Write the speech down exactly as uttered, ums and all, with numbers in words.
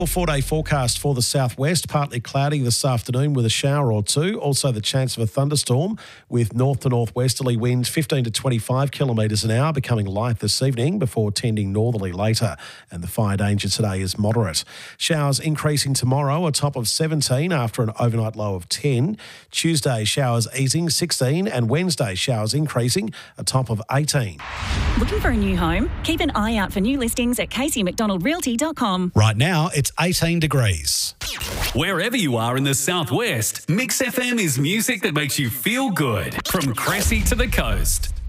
Four-day forecast for the southwest, partly cloudy this afternoon with a shower or two. Also the chance of a thunderstorm with north to northwesterly winds fifteen to twenty-five kilometres an hour, becoming light this evening before tending northerly later. And the fire danger today is moderate. Showers increasing tomorrow, a top of seventeen after an overnight low of ten. Tuesday, showers easing, sixteen. And Wednesday, showers increasing, a top of eighteen. Looking for a new home? Keep an eye out for new listings at casey mcdonald realty dot com. Right now, it's eighteen degrees. Wherever you are in the southwest, Mix F M is music that makes you feel good. From Cressy to the coast.